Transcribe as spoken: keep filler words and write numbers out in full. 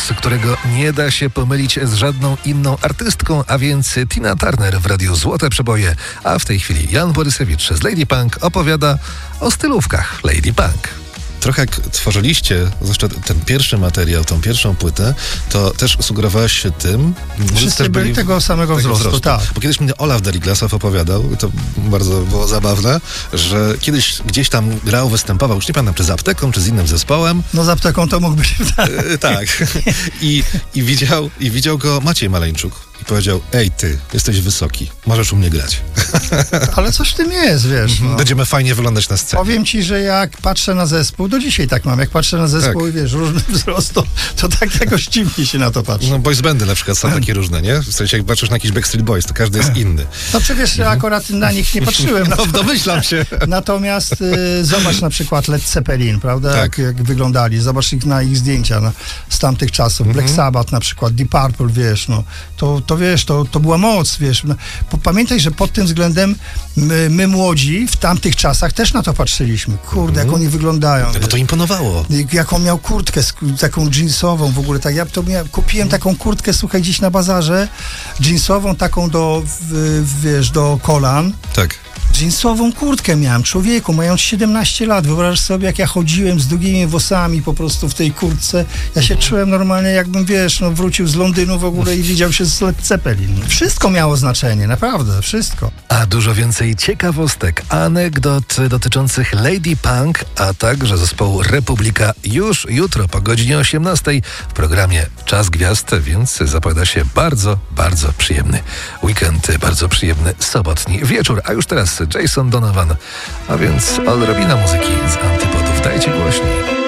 którego nie da się pomylić z żadną inną artystką, a więc Tina Turner w Radiu Złote Przeboje. A w tej chwili Jan Borysewicz z Lady Punk opowiada o stylówkach Lady Punk. Trochę jak tworzyliście, zwłaszcza ten pierwszy materiał, tą pierwszą płytę, to też sugerowałeś się tym... Wszyscy też byli tego samego tego wzrostu, wzrostu, tak. Bo kiedyś mi Olaf Deriglasow opowiadał, to bardzo było zabawne, że kiedyś gdzieś tam grał, występował, już nie pamiętam, czy z Apteką, czy z innym zespołem. No z Apteką to mógłby się... E, tak. I, i, widział, I widział go Maciej Maleńczuk. I powiedział, ej ty, jesteś wysoki, możesz u mnie grać. Ale coś w tym jest, wiesz. No. Będziemy fajnie wyglądać na scenie. Powiem ci, że jak patrzę na zespół, do dzisiaj tak mam, jak patrzę na zespół tak. i wiesz, różny wzrost, to, to tak jakoś dziwnie się na to patrzy. No boys bandy na przykład są takie różne, nie? W sensie jak patrzysz na jakiś Backstreet Boys, to każdy jest inny. No przecież mhm. akurat na nich nie patrzyłem. No domyślam się. Natomiast y, zobacz na przykład Led Zeppelin, prawda? Tak. Jak, jak wyglądali. Zobacz ich na ich zdjęcia no, z tamtych czasów. Mhm. Black Sabbath na przykład, Deep Purple, wiesz, no. To, to wiesz, to, to była moc, wiesz. No, pamiętaj, że pod tym względem my, my młodzi w tamtych czasach też na to patrzyliśmy. Kurde, mhm. jak oni wyglądają. No, bo to imponowało. Jaką miał kurtkę, taką jeansową w ogóle. Tak, ja to miał, kupiłem taką kurtkę, słuchaj, gdzieś na bazarze, jeansową taką do, w, wiesz, do kolan. Tak. Jeansową kurtkę miałem, człowieku, mając siedemnaście lat. Wyobraź sobie, jak ja chodziłem z długimi włosami po prostu w tej kurtce. Ja się czułem normalnie, jakbym, wiesz, no, wrócił z Londynu w ogóle i widział się z Led Zeppelin. Wszystko miało znaczenie, naprawdę, wszystko. A dużo więcej ciekawostek, anegdot dotyczących Lady Punk, a także zespołu Republika już jutro po godzinie osiemnastej w programie Czas Gwiazd, więc zapowiada się bardzo, bardzo przyjemny weekend, bardzo przyjemny sobotni wieczór. A już teraz Jason Donovan, a więc odrobina muzyki z Antypodów. Dajcie głośniej.